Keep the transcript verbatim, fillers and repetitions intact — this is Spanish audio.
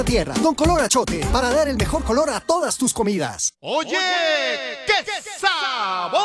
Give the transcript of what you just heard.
Tierra, Don Color Achote, para dar el mejor color a todas tus comidas. Oye, ¡qué sabor!